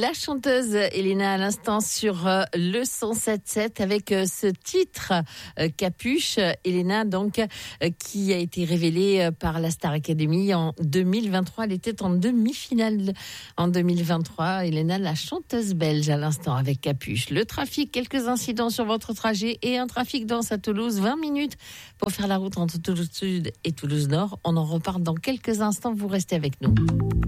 La chanteuse Elena à l'instant sur le 107.7 avec ce titre Capuche. Elena donc qui a été révélée par la Star Academy en 2023. Elle était en demi-finale en 2023. Elena, la chanteuse belge à l'instant avec Capuche. Le trafic, quelques incidents sur votre trajet et un trafic dense à Toulouse. 20 minutes pour faire la route entre Toulouse Sud et Toulouse Nord. On en reparle dans quelques instants. Vous restez avec nous.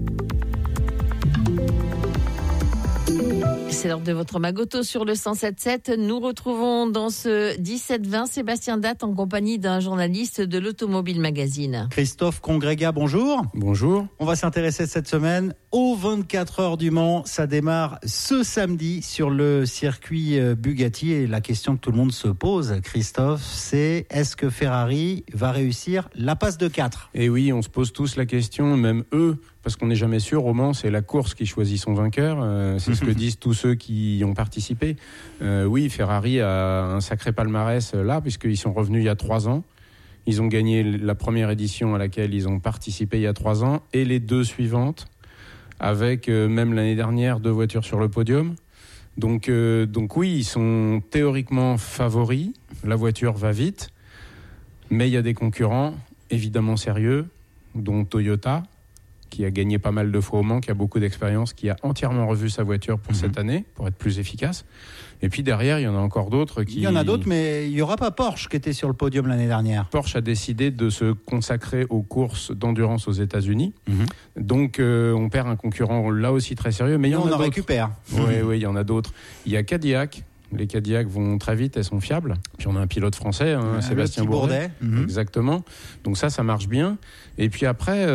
C'est l'heure de votre Magoto sur le 107.7. Nous retrouvons dans ce 17-20 Sébastien Datte en compagnie d'un journaliste de l'Automobile Magazine. Christophe Congrega, bonjour. Bonjour. On va s'intéresser cette semaine aux 24 heures du Mans. Ça démarre ce samedi sur le circuit Bugatti. Et la question que tout le monde se pose, Christophe, c'est est-ce que Ferrari va réussir la passe de 4 ? Et oui, on se pose tous la question, même eux, parce qu'on n'est jamais sûr. Au Mans, c'est la course qui choisit son vainqueur. C'est ce que disent tous ceux qui y ont participé. Oui, Ferrari a un sacré palmarès là, puisqu'ils sont revenus il y a 3 ans. Ils ont gagné la première édition à laquelle ils ont participé il y a 3 ans, et les 2 suivantes, avec même l'année dernière 2 voitures sur le podium. Donc oui, ils sont théoriquement favoris. La voiture va vite, mais il y a des concurrents évidemment sérieux, dont Toyota, qui a gagné pas mal de fois au Mans, qui a beaucoup d'expérience, qui a entièrement revu sa voiture pour cette année, pour être plus efficace. Et puis derrière, il y en a encore d'autres qui... Il y en a d'autres, mais il n'y aura pas Porsche qui était sur le podium l'année dernière. Porsche a décidé de se consacrer aux courses d'endurance aux États-Unis. Donc on perd un concurrent là aussi très sérieux, mais il y en a d'autres. On en récupère. Oui, il y en a d'autres. Il y a Cadillac. Les Cadillac vont très vite, elles sont fiables. Puis on a un pilote français, Sébastien Bourdet. Exactement. Donc ça marche bien. Et puis après,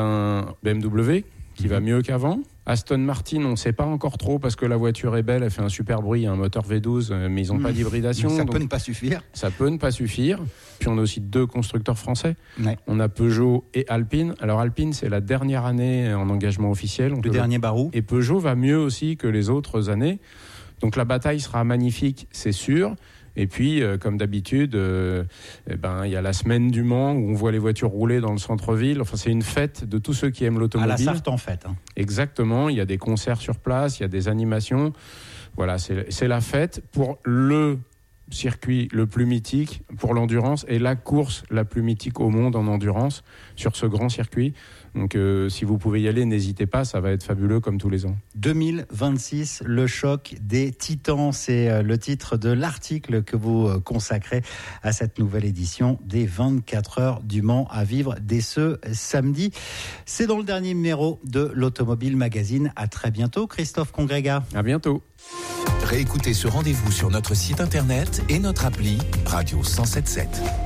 BMW, qui va mieux qu'avant. Aston Martin, on ne sait pas encore trop parce que la voiture est belle, elle fait un super bruit, un moteur V12, mais ils n'ont pas d'hybridation. Ça peut ne pas suffire. Ça peut ne pas suffire. Puis on a aussi 2 constructeurs français. Ouais. On a Peugeot et Alpine. Alors Alpine, c'est la dernière année en engagement officiel. Le dernier barou. Et Peugeot va mieux aussi que les autres années. Donc la bataille sera magnifique, c'est sûr. Et puis, comme d'habitude, il y a la semaine du Mans où on voit les voitures rouler dans le centre-ville. Enfin, c'est une fête de tous ceux qui aiment l'automobile. À la Sarthe, en fait. Exactement. Il y a des concerts sur place, il y a des animations. Voilà, c'est la fête pour le circuit le plus mythique pour l'endurance et la course la plus mythique au monde en endurance sur ce grand circuit. Donc si vous pouvez y aller, n'hésitez pas, ça va être fabuleux comme tous les ans. 2026, le choc des titans, c'est le titre de l'article que vous consacrez à cette nouvelle édition des 24 heures du Mans à vivre dès ce samedi. C'est dans le dernier numéro de l'Automobile Magazine. À très bientôt, Christophe Congrega. À bientôt. Réécoutez ce rendez-vous sur notre site internet et notre appli Radio 107.7.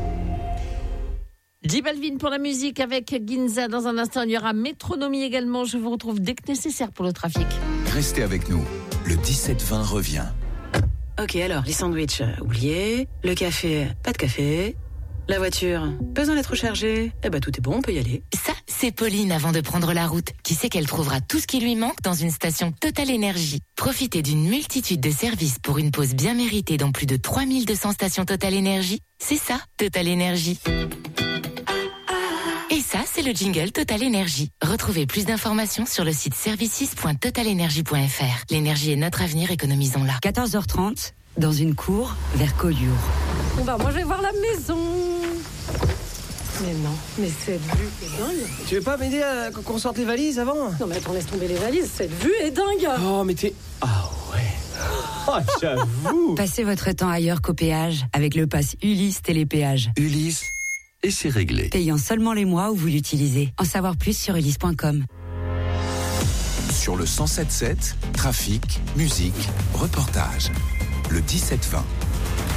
J Balvin pour la musique avec Ginza. Dans un instant, il y aura Métronomie également. Je vous retrouve dès que nécessaire pour le trafic. Restez avec nous. Le 17-20 revient. Ok, alors, les sandwichs, oubliez. Le café, pas de café. La voiture, besoin d'être rechargée. Tout est bon, on peut y aller. Ça, c'est Pauline avant de prendre la route, qui sait qu'elle trouvera tout ce qui lui manque dans une station Total Énergie. Profitez d'une multitude de services pour une pause bien méritée dans plus de 3200 stations Total Énergie. C'est ça, Total Énergie. Et ça, c'est le jingle Total Énergie. Retrouvez plus d'informations sur le site services.totalenergie.fr. L'énergie est notre avenir, économisons-la. 14h30, dans une cour vers Collioure. Moi je vais voir la maison. Mais non, mais cette vue est dingue. Tu veux pas m'aider à qu'on sorte les valises avant ? Non mais attends, laisse tomber les valises, cette vue est dingue. Oh mais t'es... Ah ouais. Oh j'avoue. Passez votre temps ailleurs qu'au péage avec le pass Ulysse Télépéage. Ulysse, et c'est réglé. Payant seulement les mois où vous l'utilisez. En savoir plus sur ulysse.com. Sur le 107.7, trafic, musique, reportage. Le 17-20.